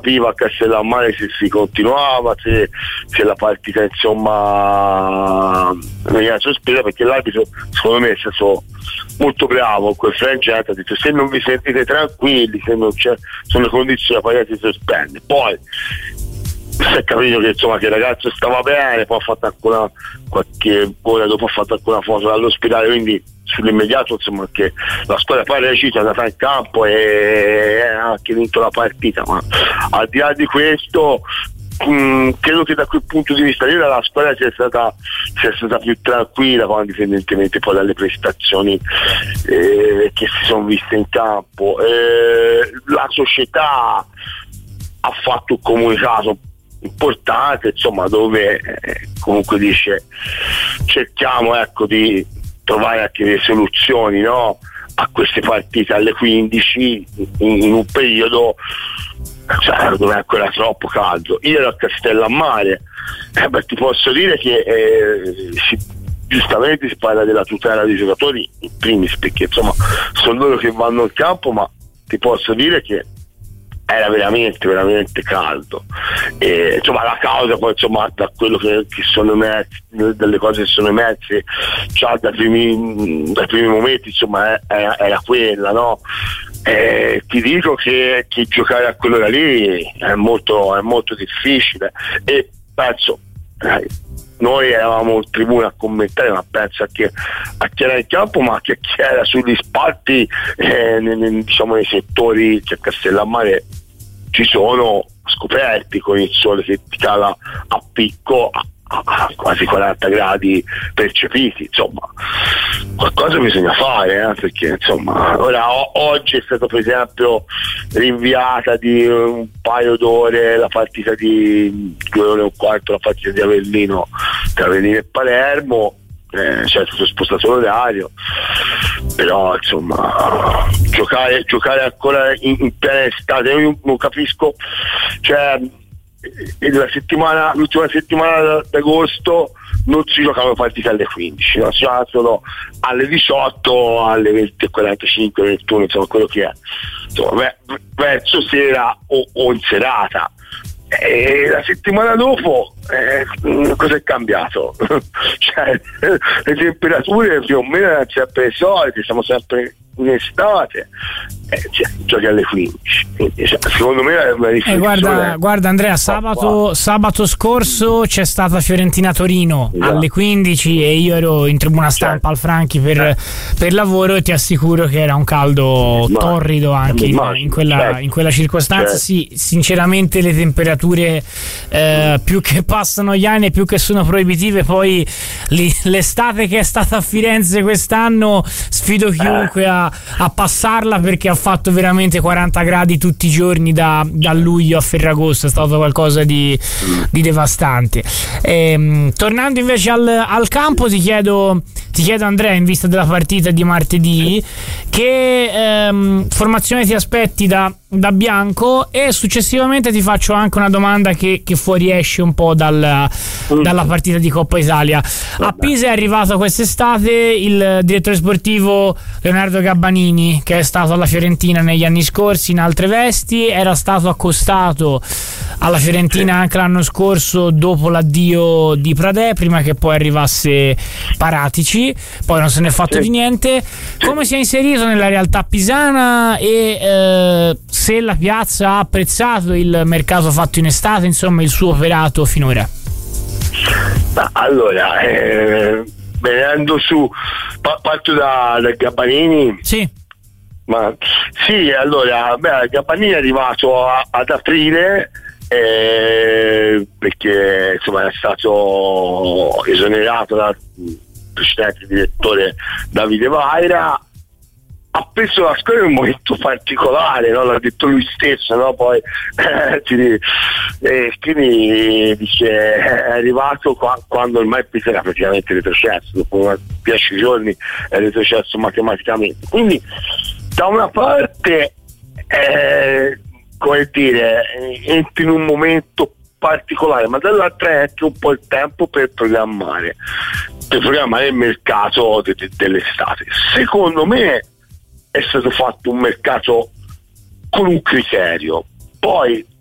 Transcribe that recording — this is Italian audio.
capiva a Castellammare se si continuava, se la partita insomma veniva sospesa, perché l'arbitro secondo me è stato molto bravo in quel frangente, ha detto se non vi sentite tranquilli, se non c'è, sono le condizioni, la partita si sospende. Poi si è capito che insomma che il ragazzo stava bene, poi ha fatto ancora qualche ora dopo, ha fatto ancora una foto dall'ospedale, quindi sull'immediato insomma che la squadra poi è riuscita, è andata in campo e ha anche vinto la partita. Ma al di là di questo credo che da quel punto di vista lì la squadra sia stata più tranquilla, indipendentemente poi dalle prestazioni che si sono viste in campo. La società ha fatto un comunicato importante, insomma, dove comunque dice cerchiamo di trovare anche delle soluzioni, no, a queste partite alle 15 in un periodo dove è ancora troppo caldo. Io ero a Castellammare, ti posso dire che giustamente si parla della tutela dei giocatori in primis, perché insomma sono loro che vanno in campo, ma ti posso dire che era veramente veramente caldo, e insomma la causa poi insomma da quello che sono emersi, delle cose che sono emerse già dai primi momenti, insomma era quella, no? Ti dico che giocare a quell'ora lì è molto difficile, e penso noi eravamo in tribuna a commentare, ma penso a chi era in campo, ma anche a chi era sugli spalti, diciamo nei settori che a Castellammare ci sono scoperti con il sole che ti cala a picco a quasi 40 gradi percepiti. Insomma, qualcosa bisogna fare, perché insomma ora oggi è stato per esempio rinviata di un paio d'ore la partita di 2 ore e un quarto, la partita di Avellino tra Avellino e Palermo, stato spostato l'orario, però insomma giocare ancora in piena estate, io non capisco, cioè l'ultima settimana d'agosto non si giocavano partite alle 15, no? Si giocavano alle 18, alle 20:45, 21, insomma quello che è, insomma, verso sera o in serata. E la settimana dopo cosa è cambiato? Cioè, le temperature più o meno erano sempre le solite, siamo sempre in estate, giochi alle 15, quindi, secondo me è una riflessione. Guarda Andrea, sabato scorso c'è stata Fiorentina-Torino alle 15 e io ero in tribuna stampa al Franchi per lavoro, e ti assicuro che era un caldo torrido anche in quella circostanza. Sì, sinceramente le temperature più che passano gli anni e più che sono proibitive, poi l'estate che è stata a Firenze quest'anno sfido chiunque a passarla, perché ha fatto veramente 40 gradi tutti i giorni da luglio a Ferragosto, è stato qualcosa di devastante. Tornando invece al campo, ti chiedo Andrea, in vista della partita di martedì, che formazione ti aspetti da Bianco, e successivamente ti faccio anche una domanda che fuoriesce un po' dalla partita di Coppa Italia. A Pisa è arrivato quest'estate il direttore sportivo Leonardo Gabbanini, che è stato alla Fiorentina negli anni scorsi in altre vesti, era stato accostato alla Fiorentina anche l'anno scorso dopo l'addio di Pradè, prima che poi arrivasse Paratici, poi non se ne è fatto di niente. Come si è inserito nella realtà pisana, e se la piazza ha apprezzato il mercato fatto in estate, insomma il suo operato finora? Allora, venendo su, parto da Gabbanini. Sì. Ma sì, allora, Gabbanini è arrivato ad aprile, perché insomma è stato esonerato dal precedente direttore Davide Vaira. Ha preso la squadra in un momento particolare, no? L'ha detto lui stesso, no? Poi quindi dice è arrivato quando ormai Pisa era praticamente retrocesso, dopo 10 giorni è retrocesso matematicamente. Quindi da una parte come dire, entri in un momento particolare, ma dall'altra è anche un po' il tempo per programmare il mercato dell'estate. Secondo me è stato fatto un mercato con un criterio, poi